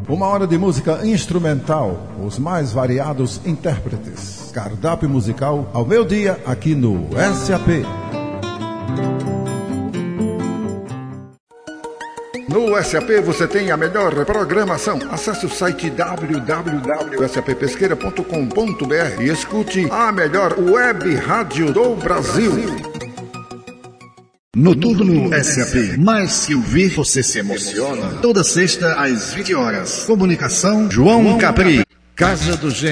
Uma hora de música instrumental, os mais variados intérpretes. Cardápio musical ao meio-dia aqui no SAP. No SAP você tem a melhor programação. Acesse o site www.sappesqueira.com.br e escute a melhor web rádio do Brasil. No Tudo no SAP. Mais que ouvir, você se emociona. Toda sexta às 20 horas. Comunicação João Capri. Casa do Gênero.